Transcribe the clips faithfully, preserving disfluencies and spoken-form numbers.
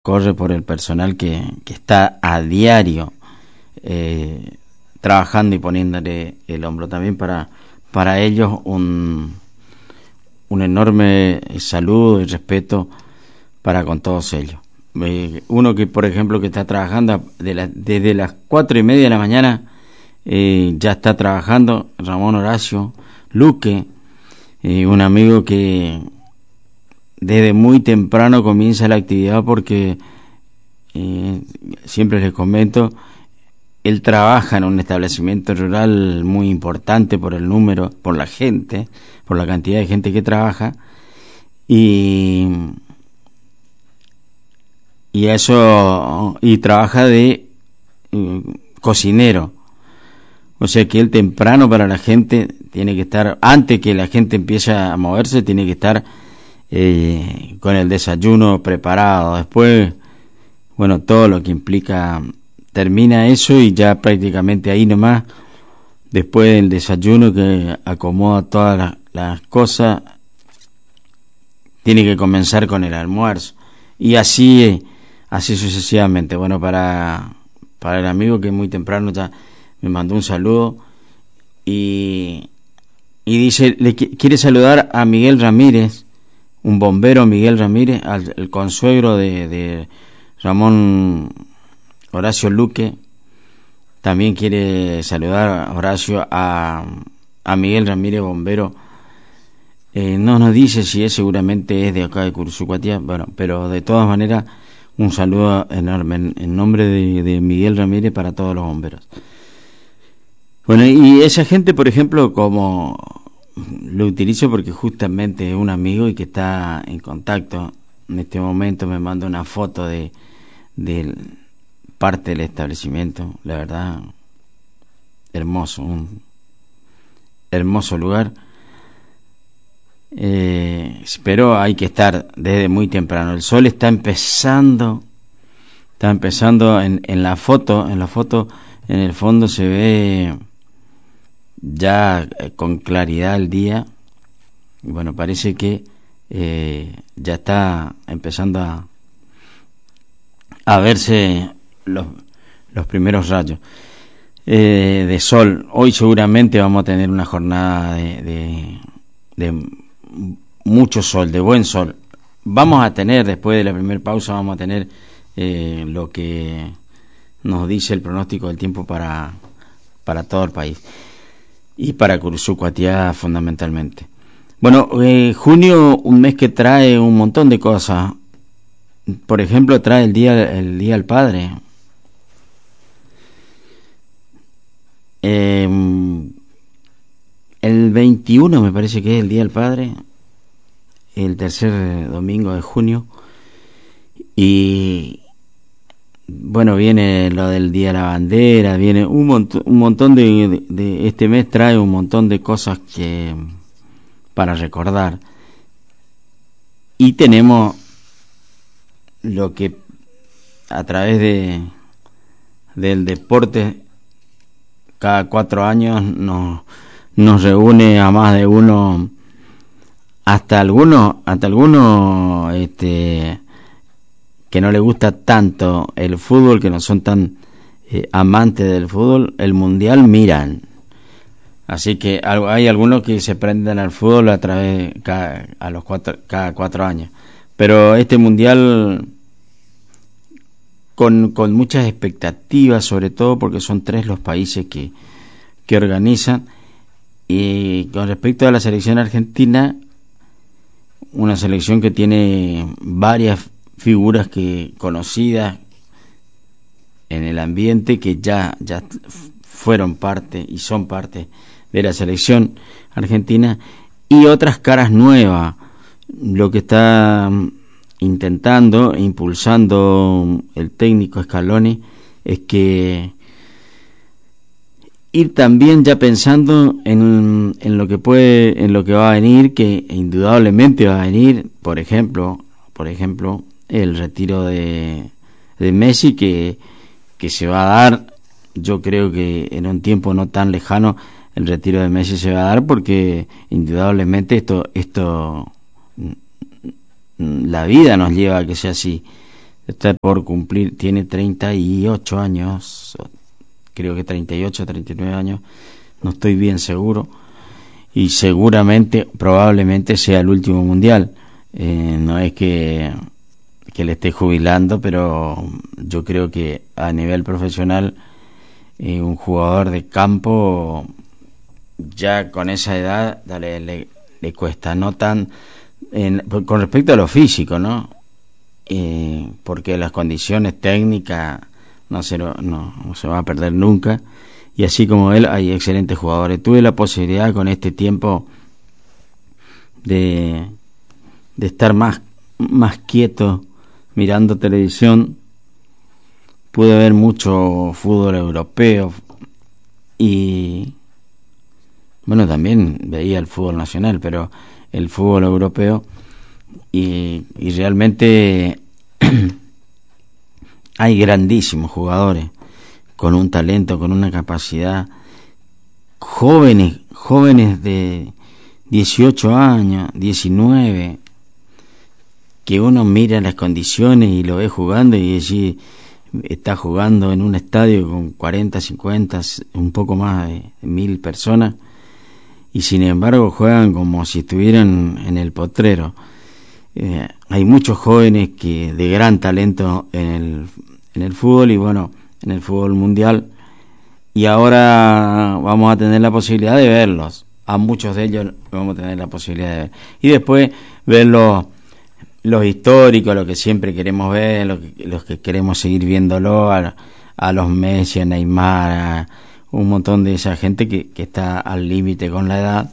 corre por el personal que, que está a diario eh, trabajando y poniéndole el hombro. También para, para ellos un, un enorme saludo y respeto para con todos ellos. Eh, uno que, por ejemplo, que está trabajando de la, desde las cuatro y media de la mañana, eh, ya está trabajando, Ramón Horacio Luque, eh, un amigo que desde muy temprano comienza la actividad porque eh, siempre les comento, él trabaja en un establecimiento rural muy importante por el número, por la gente, por la cantidad de gente que trabaja, y y eso y trabaja de eh, cocinero. O sea que él temprano para la gente tiene que estar, antes que la gente empiece a moverse, tiene que estar eh, con el desayuno preparado. Después, bueno, todo lo que implica, termina eso y ya prácticamente ahí nomás, después del desayuno que acomoda todas las, las cosas, tiene que comenzar con el almuerzo. Y así, así sucesivamente. Bueno, para, para el amigo que muy temprano ya me mandó un saludo y, y dice, le quiere saludar a Miguel Ramírez, un bombero, Miguel Ramírez, al el consuegro de, de Ramón Horacio Luque. También quiere saludar a Horacio a, a Miguel Ramírez, bombero. Eh, no nos dice si es, seguramente es de acá de Cursucuatía, bueno, pero de todas maneras un saludo enorme en, en nombre de, de Miguel Ramírez para todos los bomberos. Bueno, y esa gente, por ejemplo, como lo utilizo porque justamente es un amigo y que está en contacto en este momento, me manda una foto de, de parte del establecimiento, la verdad, hermoso, un hermoso lugar. Eh, pero hay que estar desde muy temprano. El sol está empezando, está empezando en, en la foto, en la foto, en el fondo se ve ya con claridad el día. Y bueno, parece que eh, ya está empezando a, a verse los, los primeros rayos eh, de sol. Hoy seguramente vamos a tener una jornada de, de, de mucho sol, de buen sol. Vamos a tener, después de la primera pausa, vamos a tener eh, lo que nos dice el pronóstico del tiempo para, para todo el país y para Cursucuatía fundamentalmente. Bueno, eh, junio, un mes que trae un montón de cosas. Por ejemplo, trae el día el día del padre. Eh, el veintiuno me parece que es el día del padre, el tercer domingo de junio. Y bueno, viene lo del día de la bandera, viene un montón, un montón de, de, de este mes trae un montón de cosas que para recordar. Y tenemos lo que a través de del deporte cada cuatro años nos nos reúne a más de uno, hasta algunos hasta algunos este que no le gusta tanto el fútbol, que no son tan eh, amantes del fútbol, el mundial miran. Así que hay algunos que se prenden al fútbol a través cada, a los cuatro, cada cuatro años. Pero este mundial con, con muchas expectativas, sobre todo porque son tres los países que, que organizan. Y con respecto a la selección argentina, una selección que tiene varias figuras que conocidas en el ambiente, que ya ya fueron parte y son parte de la selección argentina, y otras caras nuevas. Lo que está intentando, impulsando el técnico Scaloni es que ir también ya pensando en, en lo que puede, en lo que va a venir, que indudablemente va a venir, por ejemplo, por ejemplo, el retiro de, de Messi, que, que se va a dar, yo creo que en un tiempo no tan lejano, el retiro de Messi se va a dar, porque indudablemente esto, esto, la vida nos lleva a que sea así. está por cumplir, tiene treinta y ocho años, creo que treinta y ocho, treinta y nueve años, no estoy bien seguro, y seguramente, probablemente sea el último mundial. Eh, no es que, que le esté jubilando, pero yo creo que a nivel profesional, eh, un jugador de campo, ya con esa edad, dale, le, le cuesta, no tan, en, con respecto a lo físico, ¿no? Eh, porque las condiciones técnicas no se, no, no se van a perder nunca, y así como él hay excelentes jugadores. Tuve la posibilidad con este tiempo de, de estar más, más quieto mirando televisión. Pude ver mucho fútbol europeo y bueno, también veía el fútbol nacional, pero el fútbol europeo, y, y realmente hay grandísimos jugadores con un talento, con una capacidad, jóvenes, jóvenes de dieciocho años, diecinueve, que uno mira las condiciones y lo ve jugando y allí está jugando en un estadio con cuarenta, cincuenta, un poco más de mil personas, y sin embargo juegan como si estuvieran en el potrero. Eh, hay muchos jóvenes que de gran talento en el, en el fútbol, y bueno, en el fútbol mundial, y ahora vamos a tener la posibilidad de verlos. A muchos de ellos vamos a tener la posibilidad de ver, y después ver los, los históricos, lo que siempre queremos ver, los que, los que queremos seguir viéndolo, a, a los Messi, a Neymar, a un montón de esa gente que, que está al límite con la edad,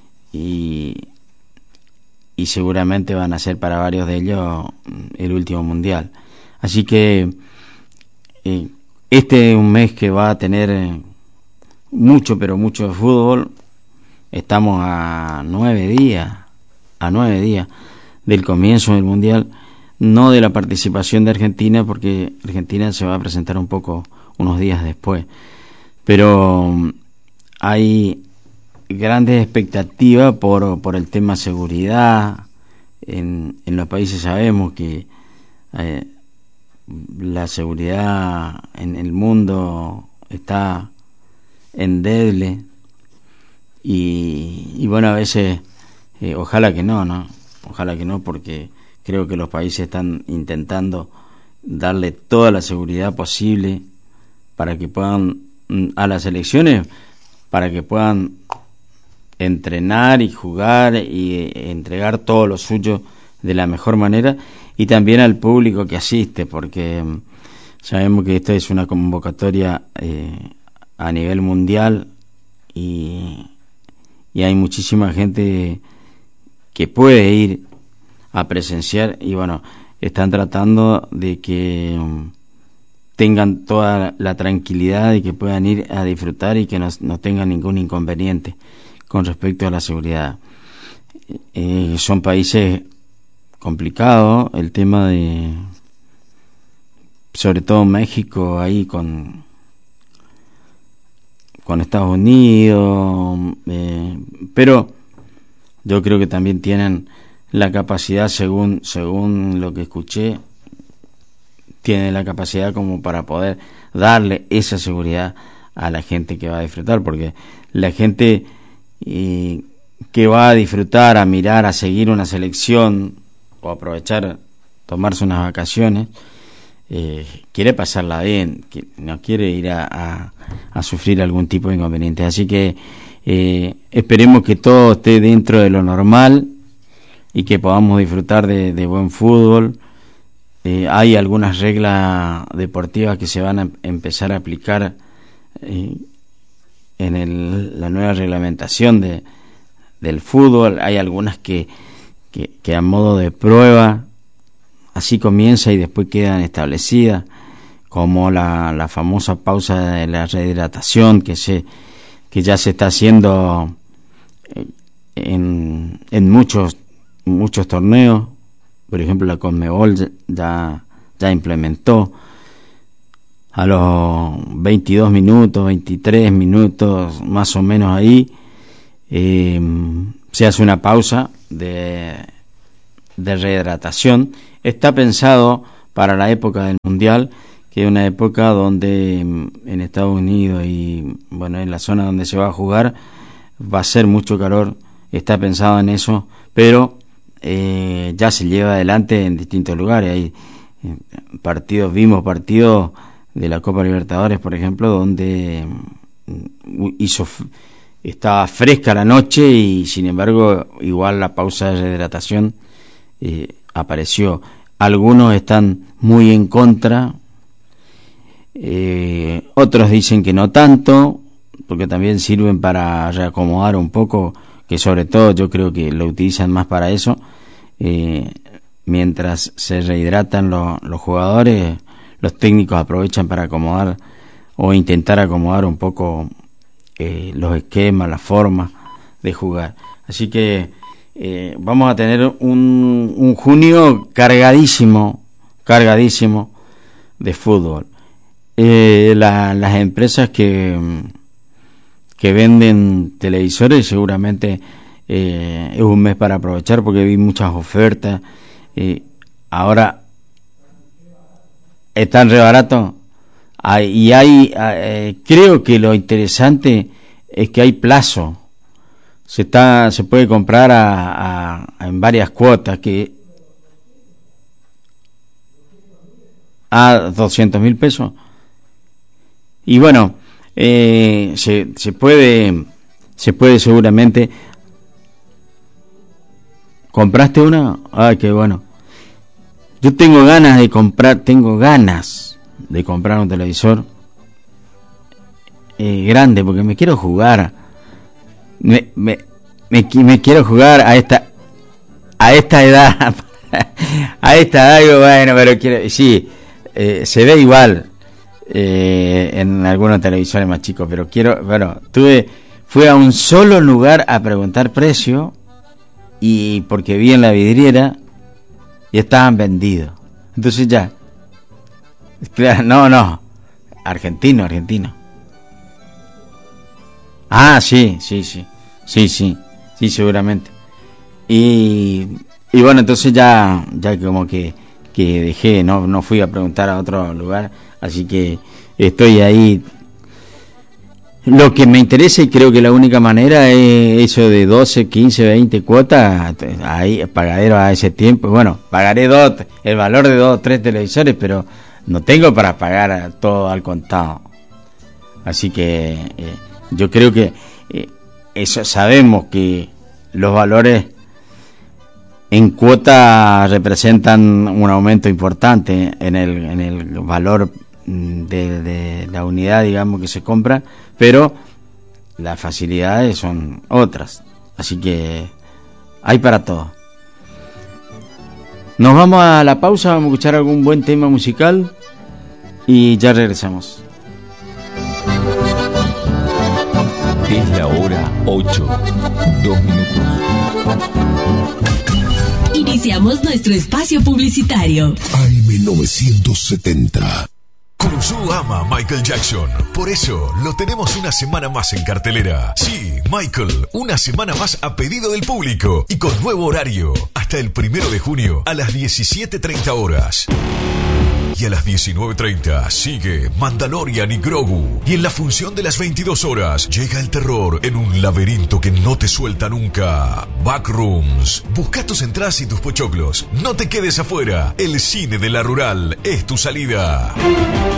y y seguramente van a ser para varios de ellos el último mundial. Así que eh, este es un mes que va a tener mucho, pero mucho de fútbol. Estamos a nueve días, a nueve días del comienzo del mundial, no de la participación de Argentina, porque Argentina se va a presentar un poco unos días después. Pero hay grandes expectativas por, por el tema seguridad. En, en los países sabemos que eh, la seguridad en el mundo está endeble, y, y bueno, a veces eh, ojalá que no, ¿no? Ojalá que no, porque creo que los países están intentando darle toda la seguridad posible para que puedan, a las elecciones, para que puedan entrenar y jugar y entregar todo lo suyo de la mejor manera, y también al público que asiste, porque sabemos que esta es una convocatoria eh, a nivel mundial, y, y hay muchísima gente que puede ir a presenciar, y bueno, están tratando de que tengan toda la tranquilidad y que puedan ir a disfrutar y que no, no tengan ningún inconveniente con respecto a la seguridad. Eh, son países complicados, el tema de, sobre todo México, ahí con con Estados Unidos, eh, pero yo creo que también tienen la capacidad, según según lo que escuché, tienen la capacidad como para poder darle esa seguridad a la gente que va a disfrutar, porque la gente y que va a disfrutar, a mirar, a seguir una selección o aprovechar, tomarse unas vacaciones, eh, quiere pasarla bien, que no quiere ir a, a, a sufrir algún tipo de inconveniente. Así que eh, esperemos que todo esté dentro de lo normal y que podamos disfrutar de, de buen fútbol. Eh, hay algunas reglas deportivas que se van a empezar a aplicar eh, en el, la nueva reglamentación de, del fútbol. Hay algunas que, que, que a modo de prueba, así comienza y después quedan establecidas, como la, la famosa pausa de la rehidratación que se que ya se está haciendo en, en muchos muchos torneos. Por ejemplo, la Conmebol ya, ya implementó a los veintidós minutos, veintitrés minutos, más o menos ahí, eh, se hace una pausa de, de rehidratación. Está pensado para la época del Mundial, que es una época donde en Estados Unidos y bueno, en la zona donde se va a jugar va a ser mucho calor, está pensado en eso, pero eh, ya se lleva adelante en distintos lugares. Hay eh, partidos, vimos partidos de la Copa Libertadores, por ejemplo, donde hizo estaba fresca la noche y sin embargo igual la pausa de hidratación eh, apareció. Algunos están muy en contra, eh, otros dicen que no tanto, porque también sirven para reacomodar un poco, que sobre todo yo creo que lo utilizan más para eso. Eh, mientras se rehidratan lo, los jugadores, los técnicos aprovechan para acomodar o intentar acomodar un poco eh, los esquemas, la forma de jugar. Así que eh, vamos a tener un, un junio cargadísimo, cargadísimo de fútbol. Eh, la, las empresas que que venden televisores seguramente eh, es un mes para aprovechar, porque vi muchas ofertas. Eh, ahora están re baratos. Hay, y hay, eh, creo que lo interesante es que hay plazo. Se está, se puede comprar a, a, a en varias cuotas, que a doscientos mil pesos. Y bueno, eh, se, se puede, se puede seguramente. ¿Compraste una? Ay, qué bueno. Yo tengo ganas de comprar, tengo ganas de comprar un televisor eh, grande, porque me quiero jugar. Me, me, me, me quiero jugar a esta, a esta edad, a esta edad, bueno, pero quiero, sí, eh, se ve igual eh, en algunos televisores más chicos, pero quiero, bueno, tuve, fui a un solo lugar a preguntar precio, y porque vi en la vidriera y estaban vendidos. Entonces ya, claro, no, no, argentino, argentino. Ah, sí, sí, sí, sí, sí, sí, seguramente. Y, y bueno, entonces ya, ya como que, que dejé, no, no fui a preguntar a otro lugar, así que estoy ahí. Lo que me interesa, y creo que la única manera, es eso de doce, quince, veinte cuotas, ahí pagadero a ese tiempo. Bueno, pagaré dos, el valor de dos o tres televisores, pero no tengo para pagar todo al contado. Así que eh, yo creo que eh, eso, sabemos que los valores en cuota representan un aumento importante en el, en el valor de, de la unidad, digamos, que se compra, pero las facilidades son otras, así que hay para todo. Nos vamos a la pausa, vamos a escuchar algún buen tema musical y ya regresamos. Es la hora ocho, dos minutos. Iniciamos nuestro espacio publicitario. A M novecientos setenta. Cruzú ama a Michael Jackson, por eso lo tenemos una semana más en cartelera. Sí, Michael, una semana más a pedido del público y con nuevo horario, hasta el primero de junio a las diecisiete treinta horas. Y a las diecinueve treinta sigue Mandalorian y Grogu. Y en la función de las veintidós horas llega el terror en un laberinto que no te suelta nunca. Backrooms. Busca tus entradas y tus pochoclos. No te quedes afuera. El cine de la rural es tu salida.